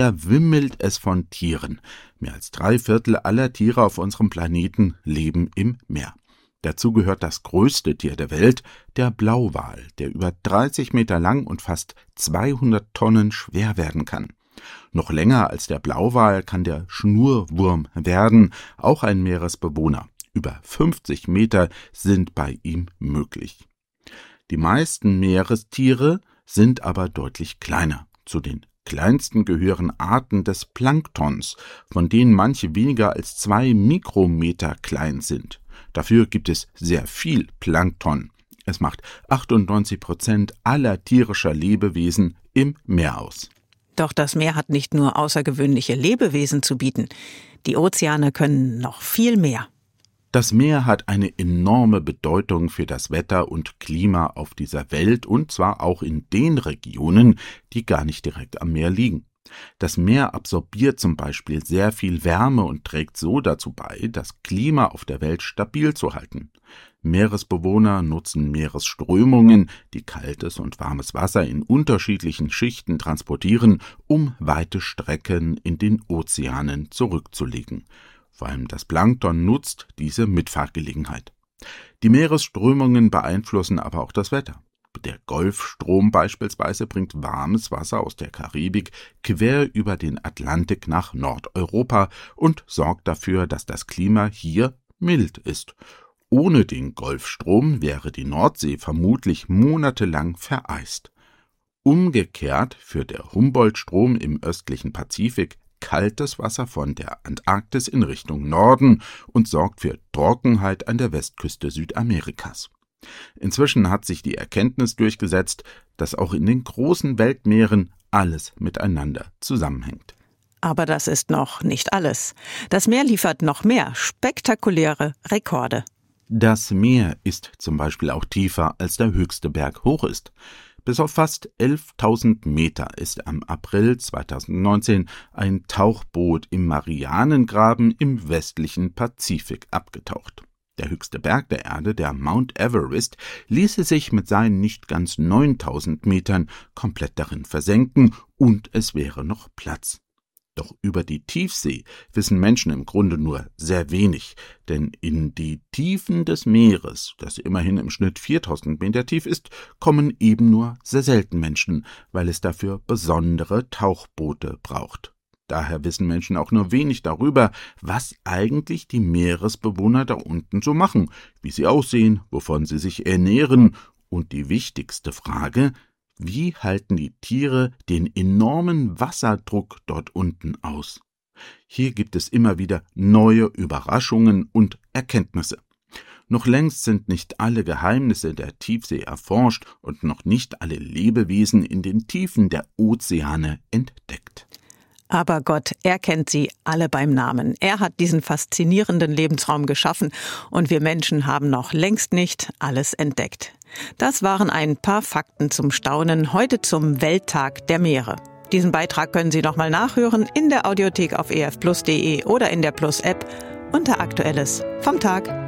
Wasser wimmelt es von Tieren. Mehr als 3/4 aller Tiere auf unserem Planeten leben im Meer. Dazu gehört das größte Tier der Welt, der Blauwal, der über 30 Meter lang und fast 200 Tonnen schwer werden kann. Noch länger als der Blauwal kann der Schnurwurm werden, auch ein Meeresbewohner. Über 50 Meter sind bei ihm möglich. Die meisten Meerestiere sind aber deutlich kleiner. Zu den kleinsten gehören Arten des Planktons, von denen manche weniger als 2 Mikrometer klein sind. Dafür gibt es sehr viel Plankton. Es macht 98% aller tierischer Lebewesen im Meer aus. Doch das Meer hat nicht nur außergewöhnliche Lebewesen zu bieten. Die Ozeane können noch viel mehr. Das Meer hat eine enorme Bedeutung für das Wetter und Klima auf dieser Welt, und zwar auch in den Regionen, die gar nicht direkt am Meer liegen. Das Meer absorbiert zum Beispiel sehr viel Wärme und trägt so dazu bei, das Klima auf der Welt stabil zu halten. Meeresbewohner nutzen Meeresströmungen, die kaltes und warmes Wasser in unterschiedlichen Schichten transportieren, um weite Strecken in den Ozeanen zurückzulegen. Vor allem das Plankton nutzt diese Mitfahrgelegenheit. Die Meeresströmungen beeinflussen aber auch das Wetter. Der Golfstrom beispielsweise bringt warmes Wasser aus der Karibik quer über den Atlantik nach Nordeuropa und sorgt dafür, dass das Klima hier mild ist. Ohne den Golfstrom wäre die Nordsee vermutlich monatelang vereist. Umgekehrt führt der Humboldt-Strom im östlichen Pazifik kaltes Wasser von der Antarktis in Richtung Norden und sorgt für Trockenheit an der Westküste Südamerikas. Inzwischen hat sich die Erkenntnis durchgesetzt, dass auch in den großen Weltmeeren alles miteinander zusammenhängt. Aber das ist noch nicht alles. Das Meer liefert noch mehr spektakuläre Rekorde. Das Meer ist zum Beispiel auch tiefer, als der höchste Berg hoch ist. Bis auf fast 11.000 Meter ist am April 2019 ein Tauchboot im Marianengraben im westlichen Pazifik abgetaucht. Der höchste Berg der Erde, der Mount Everest, ließe sich mit seinen nicht ganz 9.000 Metern komplett darin versenken und es wäre noch Platz. Doch über die Tiefsee wissen Menschen im Grunde nur sehr wenig, denn in die Tiefen des Meeres, das immerhin im Schnitt 4.000 Meter tief ist, kommen eben nur sehr selten Menschen, weil es dafür besondere Tauchboote braucht. Daher wissen Menschen auch nur wenig darüber, was eigentlich die Meeresbewohner da unten so machen, wie sie aussehen, wovon sie sich ernähren und die wichtigste Frage: Wie halten die Tiere den enormen Wasserdruck dort unten aus? Hier gibt es immer wieder neue Überraschungen und Erkenntnisse. Noch längst sind nicht alle Geheimnisse der Tiefsee erforscht und noch nicht alle Lebewesen in den Tiefen der Ozeane entdeckt. Aber Gott, er kennt sie alle beim Namen. Er hat diesen faszinierenden Lebensraum geschaffen und wir Menschen haben noch längst nicht alles entdeckt. Das waren ein paar Fakten zum Staunen heute zum Welttag der Meere. Diesen Beitrag können Sie nochmal nachhören in der Audiothek auf erfplus.de oder in der Plus-App unter Aktuelles vom Tag.